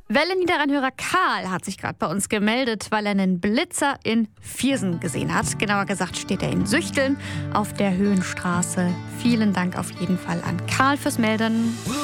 Welle-Niederrheinhörer Karl hat sich gerade bei uns gemeldet, weil er einen Blitzer in Viersen gesehen hat. Genauer gesagt steht er in Süchteln auf der Höhenstraße. Vielen Dank auf jeden Fall an Karl fürs Melden.